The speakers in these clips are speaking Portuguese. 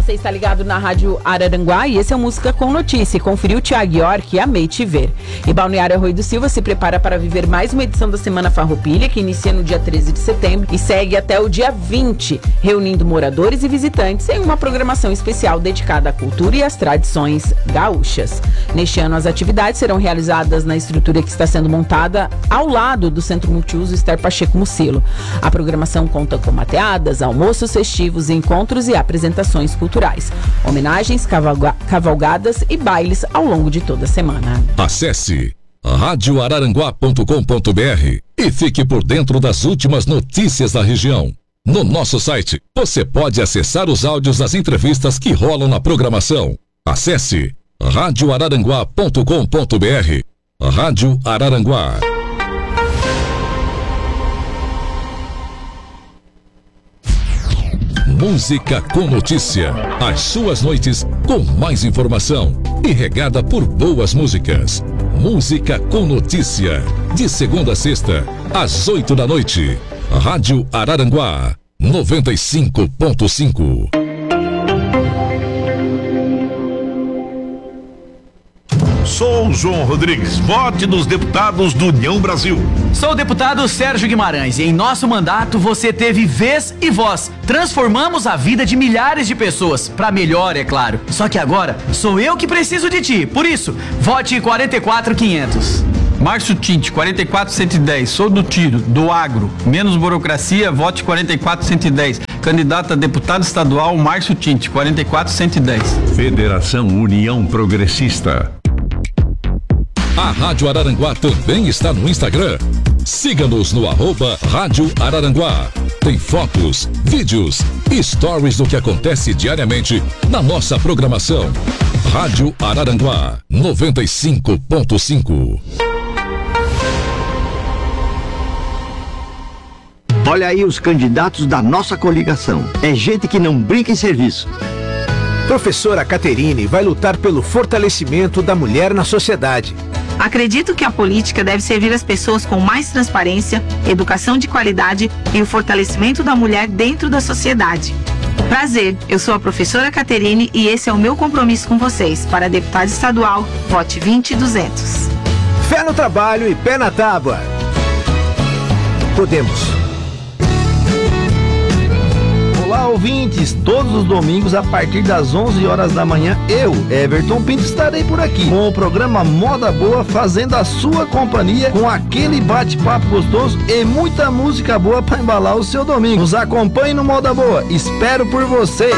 Você está ligado na Rádio Araranguá e esse é o Música com Notícia. Conferiu Thiago York e Amei Te Ver. E Balneário Arroio do Silva se prepara para viver mais uma edição da Semana Farroupilha, que inicia no dia 13 de setembro e segue até o dia 20, reunindo moradores e visitantes em uma programação especial dedicada à cultura e às tradições gaúchas. Neste ano, as atividades serão realizadas na estrutura que está sendo montada ao lado do Centro Multiuso Esther Pacheco Mucilo. A programação conta com mateadas, almoços festivos, encontros e apresentações culturais, homenagens, cavalgadas e bailes ao longo de toda a semana. Acesse radioararanguá.com.br e fique por dentro das últimas notícias da região. No nosso site, você pode acessar os áudios das entrevistas que rolam na programação. Acesse radioararanguá.com.br. Rádio Araranguá. Música com Notícia. As suas noites com mais informação e regada por boas músicas. Música com Notícia. De segunda a sexta, às 8 da noite. Rádio Araranguá 95.5. Sou João Rodrigues, vote dos deputados do União Brasil. Sou o deputado Sérgio Guimarães e em nosso mandato você teve vez e voz. Transformamos a vida de milhares de pessoas, pra melhor, é claro. Só que agora sou eu que preciso de ti, por isso, vote 44500. Márcio Tinte, 44110, sou do tiro, do agro, menos burocracia, vote 44110. Candidato a deputado estadual Márcio Tinte, 44110. Federação União Progressista. A Rádio Araranguá também está no Instagram. Siga-nos no @Rádio Araranguá. Tem fotos, vídeos e stories do que acontece diariamente na nossa programação. Rádio Araranguá 95.5. Olha aí os candidatos da nossa coligação. É gente que não brinca em serviço. Professora Caterine vai lutar pelo fortalecimento da mulher na sociedade. Acredito que a política deve servir as pessoas com mais transparência, educação de qualidade e o fortalecimento da mulher dentro da sociedade. Prazer, eu sou a professora Caterine e esse é o meu compromisso com vocês. Para deputado estadual, vote 20200. Fé no trabalho e pé na tábua. Podemos. Olá, ouvintes! Todos os domingos, a partir das 11 horas da manhã, eu, Everton Pinto, estarei por aqui com o programa Moda Boa, fazendo a sua companhia com aquele bate-papo gostoso e muita música boa para embalar o seu domingo. Nos acompanhe no Moda Boa. Espero por você!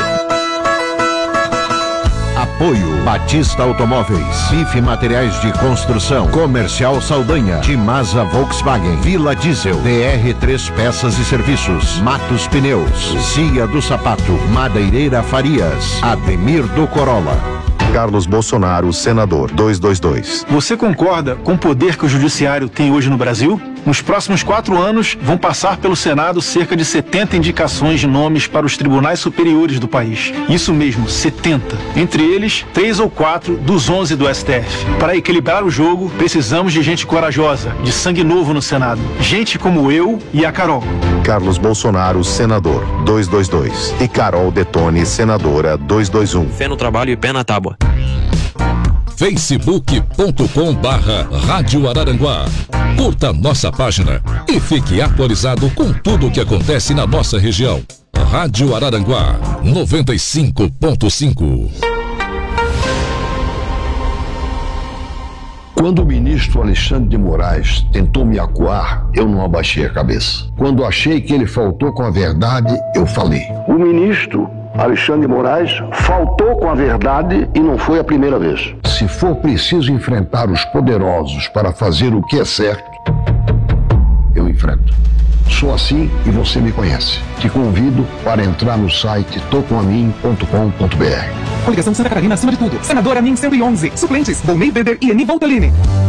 Apoio Batista Automóveis, BIF Materiais de Construção, Comercial Saldanha, Timasa Volkswagen, Vila Diesel, DR3 Peças e Serviços, Matos Pneus, Cia do Sapato, Madeireira Farias, Ademir do Corolla. Carlos Bolsonaro, senador, 222. Você concorda com o poder que o judiciário tem hoje no Brasil? Nos próximos 4 anos, vão passar pelo Senado cerca de 70 indicações de nomes para os tribunais superiores do país. Isso mesmo, 70. Entre eles, 3 ou 4 dos 11 do STF. Para equilibrar o jogo, precisamos de gente corajosa, de sangue novo no Senado. Gente como eu e a Carol. Carlos Bolsonaro, senador, 222. E Carol Detone, senadora, 221. Fé no trabalho e pé na tábua. facebook.com/Rádio Araranguá. Curta nossa página e fique atualizado com tudo o que acontece na nossa região. Rádio Araranguá 95.5. Quando o ministro Alexandre de Moraes tentou me acuar, eu não abaixei a cabeça. Quando achei que ele faltou com a verdade, eu falei. O ministro Alexandre de Moraes faltou com a verdade e não foi a primeira vez. Se for preciso enfrentar os poderosos para fazer o que é certo, eu enfrento. Sou assim e você me conhece. Te convido para entrar no site tocomamin.com.br. Coligação Santa Catarina acima de tudo. Senadora Min 111. Suplentes: Volney Beder e Eni Voltolini.